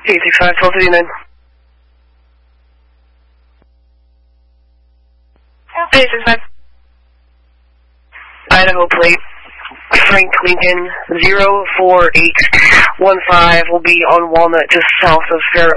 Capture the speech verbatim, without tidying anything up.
eight six five, twelve fifty-nine. eight six five. Idaho plate. Frank Lincoln zero four eight one five will be on Walnut just south of Fair